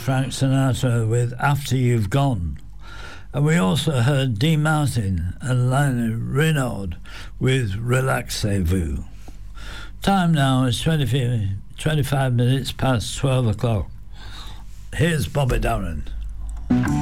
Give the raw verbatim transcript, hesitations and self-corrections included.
Frank Sinatra with After You've Gone. And we also heard Dean Martin and Lionel Renaud with Relaxez-vous. Time now is twenty-five minutes past twelve o'clock. Here's Bobby Darin.